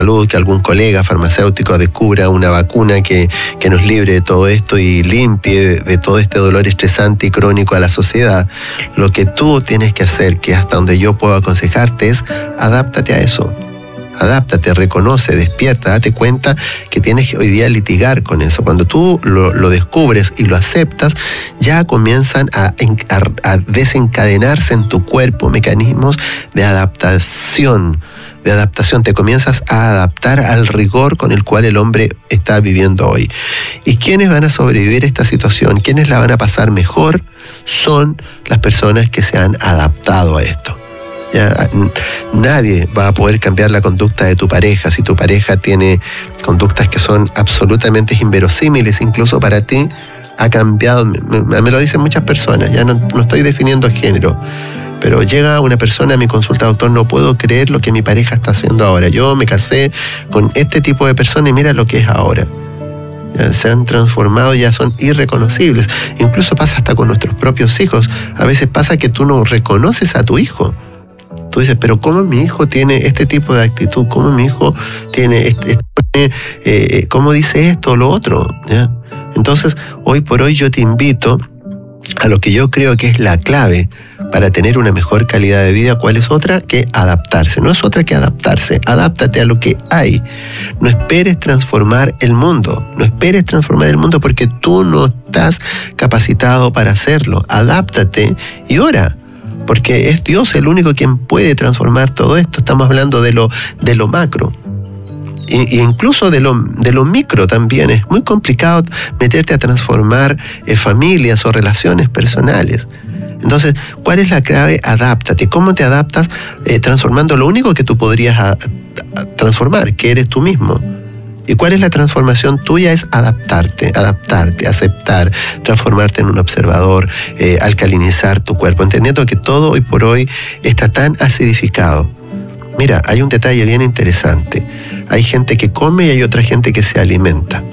salud, que algún colega farmacéutico descubra una vacuna que nos libre de todo esto y limpie de todo este dolor estresante y crónico a la sociedad. Lo que tú tienes que hacer, que hasta donde yo puedo aconsejarte, es adáptate a eso. Adáptate, reconoce, despierta, date cuenta que tienes que hoy día litigar con eso. Cuando tú lo descubres y lo aceptas, ya comienzan a desencadenarse en tu cuerpo mecanismos de adaptación. Te comienzas a adaptar al rigor con el cual el hombre está viviendo hoy. ¿Y quiénes van a sobrevivir a esta situación? ¿Quiénes la van a pasar mejor? Son las personas que se han adaptado a esto. Ya, nadie va a poder cambiar la conducta de tu pareja. Si tu pareja tiene conductas que son absolutamente inverosímiles, incluso para ti, ha cambiado. Me lo dicen muchas personas, ya no estoy definiendo género, pero llega una persona a mi consulta: doctor, no puedo creer lo que mi pareja está haciendo ahora. Yo me casé con este tipo de persona y mira lo que es ahora. Ya se han transformado, ya son irreconocibles. Incluso pasa hasta con nuestros propios hijos. A veces pasa que tú no reconoces a tu hijo. Tú dices, pero ¿cómo mi hijo tiene este tipo de actitud? ¿Cómo mi hijo tiene cómo dice esto o lo otro? ¿Ya? Entonces, hoy por hoy yo te invito a lo que yo creo que es la clave para tener una mejor calidad de vida. ¿Cuál es otra? Que adaptarse. No es otra que adaptarse. Adáptate a lo que hay. No esperes transformar el mundo. No esperes transformar el mundo porque tú no estás capacitado para hacerlo. Adáptate y ora. Porque es Dios el único quien puede transformar todo esto. Estamos hablando de lo macro. E incluso de lo micro también. Es muy complicado meterte a transformar familias o relaciones personales. Entonces, ¿cuál es la clave? Adáptate. ¿Cómo te adaptas? Transformando lo único que tú podrías transformar, que eres tú mismo. ¿Y cuál es la transformación tuya? Es adaptarte, aceptar, transformarte en un observador, alcalinizar tu cuerpo, entendiendo que todo hoy por hoy está tan acidificado. Mira, hay un detalle bien interesante. Hay gente que come y hay otra gente que se alimenta.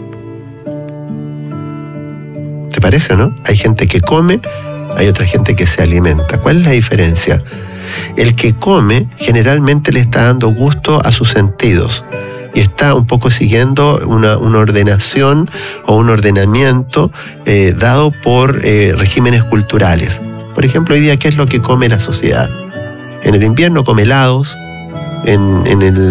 ¿Te parece o no? Hay gente que come, hay otra gente que se alimenta. ¿Cuál es la diferencia? El que come generalmente le está dando gusto a sus sentidos y está un poco siguiendo una ordenación o un ordenamiento dado por regímenes culturales. Por ejemplo, hoy día, ¿qué es lo que come la sociedad? En el invierno come helados, en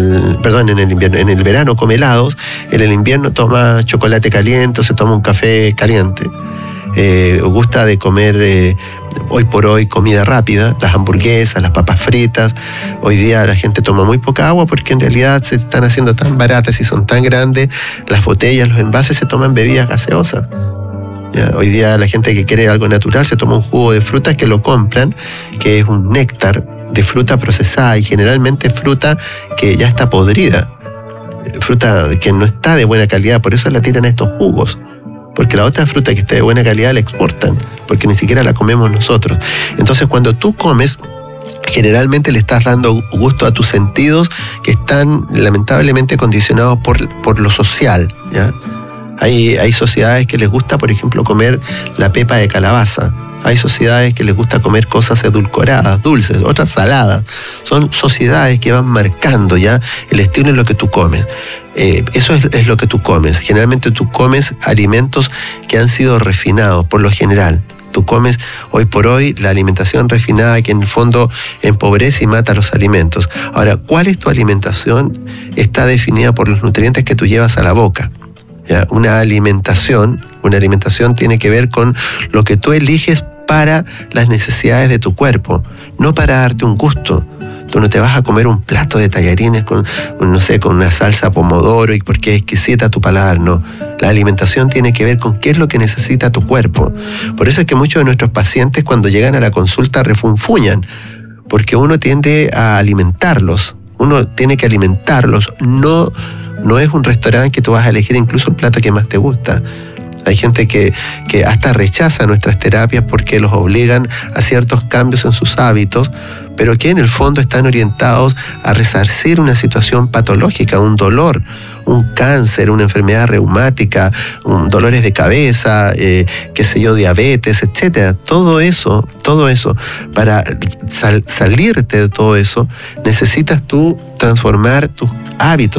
el verano come helados, en el invierno toma chocolate caliente o se toma un café caliente. Gusta de comer hoy por hoy comida rápida, las hamburguesas, las papas fritas. Hoy día la gente toma muy poca agua porque en realidad se están haciendo tan baratas y son tan grandes las botellas, los envases, se toman bebidas gaseosas. ¿Ya? Hoy día la gente que quiere algo natural se toma un jugo de fruta que lo compran, que es un néctar de fruta procesada y generalmente fruta que ya está podrida, fruta que no está de buena calidad, por eso la tiran a estos jugos. Porque la otra fruta que esté de buena calidad la exportan, porque ni siquiera la comemos nosotros. Entonces, cuando tú comes, generalmente le estás dando gusto a tus sentidos que están lamentablemente condicionados por lo social, ¿ya? Hay sociedades que les gusta, por ejemplo, comer la pepa de calabaza. Hay sociedades que les gusta comer cosas edulcoradas, dulces, otras saladas. Son sociedades que van marcando ya el estilo en lo que tú comes. Eso es lo que tú comes. Generalmente tú comes alimentos que han sido refinados, por lo general. Tú comes hoy por hoy la alimentación refinada que en el fondo empobrece y mata los alimentos. Ahora, ¿cuál es tu alimentación? Está definida por los nutrientes que tú llevas a la boca. ¿Ya? Una alimentación tiene que ver con lo que tú eliges para las necesidades de tu cuerpo, no para darte un gusto. Tú no te vas a comer un plato de tallarines con una salsa pomodoro y porque es exquisita tu paladar, no. La alimentación tiene que ver con qué es lo que necesita tu cuerpo. Por eso es que muchos de nuestros pacientes cuando llegan a la consulta refunfuñan, porque uno tiende a alimentarlos. Uno tiene que alimentarlos, no es un restaurante que tú vas a elegir incluso el plato que más te gusta. Hay gente que hasta rechaza nuestras terapias porque los obligan a ciertos cambios en sus hábitos pero que en el fondo están orientados a resarcir una situación patológica, un dolor, un cáncer, una enfermedad reumática, dolores de cabeza, diabetes, etcétera. Todo eso, para salirte de todo eso, necesitas tú transformar tus hábitos.